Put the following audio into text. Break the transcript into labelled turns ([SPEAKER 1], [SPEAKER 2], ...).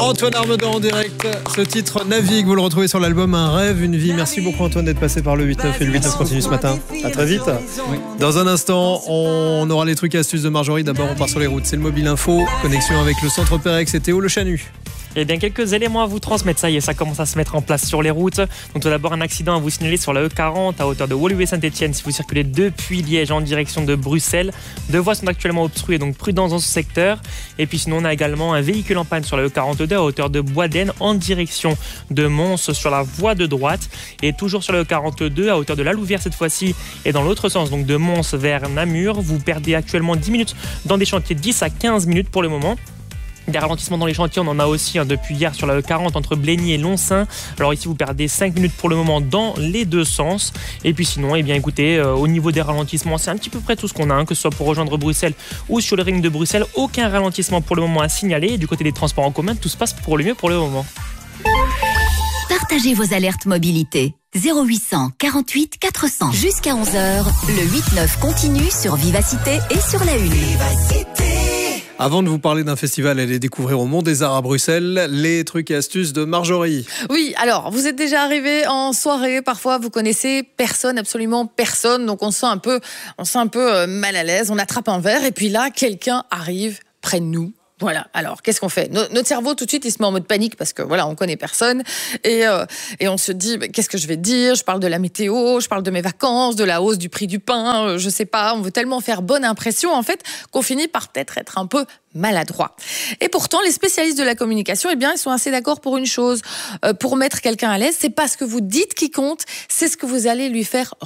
[SPEAKER 1] Antoine Armedan en direct. Ce titre Navigue, vous le retrouvez sur l'album Un rêve, une vie. Merci beaucoup Antoine d'être passé par le 8-9 et le 8-9 continue ce matin. À très vite. Oui. Dans un instant, on aura les trucs et astuces de Marjorie. D'abord, on part sur les routes. C'est le Mobile Info. Connexion avec le Centre Pérex et Théo Le Chanu.
[SPEAKER 2] Eh bien, quelques éléments à vous transmettre, ça y est, ça commence à se mettre en place sur les routes. Donc tout d'abord, un accident à vous signaler sur la E40 à hauteur de Woluwe-Saint-Etienne si vous circulez depuis Liège en direction de Bruxelles. 2 voies sont actuellement obstruées, donc prudence dans ce secteur. Et puis sinon, on a également un véhicule en panne sur la E42 à hauteur de Boisdaine en direction de Mons sur la voie de droite. Et toujours sur la E42 à hauteur de La Louvière cette fois-ci et dans l'autre sens, donc de Mons vers Namur. Vous perdez actuellement 10 minutes dans des chantiers, 10 à 15 minutes pour le moment. Des ralentissements dans les chantiers, on en a aussi depuis hier sur la E40 entre Blény et Loncin. Alors ici, vous perdez 5 minutes pour le moment dans les deux sens. Et puis sinon, eh bien, écoutez, au niveau des ralentissements, c'est un petit peu près tout ce qu'on a, que ce soit pour rejoindre Bruxelles ou sur le ring de Bruxelles. Aucun ralentissement pour le moment à signaler. Et du côté des transports en commun, tout se passe pour le mieux pour le moment.
[SPEAKER 3] Partagez vos alertes mobilité. 0800 48 400. Jusqu'à 11h, le 8-9 continue sur Vivacité et sur la Une.
[SPEAKER 1] Avant de vous parler d'un festival, allez découvrir au Mont des Arts à Bruxelles les trucs et astuces de Marjorie.
[SPEAKER 4] Oui, alors, vous êtes déjà arrivé en soirée, parfois vous connaissez personne, absolument personne, donc on se sent un peu mal à l'aise, on attrape un verre et puis là, quelqu'un arrive près de nous. Voilà, alors qu'est-ce qu'on fait ? Notre cerveau tout de suite il se met en mode panique parce que voilà, on connaît personne et on se dit qu'est-ce que je vais dire ? Je parle de la météo, je parle de mes vacances, de la hausse du prix du pain, je sais pas, on veut tellement faire bonne impression en fait qu'on finit par peut-être être un peu maladroit. Et pourtant, les spécialistes de la communication, eh bien, ils sont assez d'accord pour une chose. Pour mettre quelqu'un à l'aise, c'est pas ce que vous dites qui compte, c'est ce que vous allez lui faire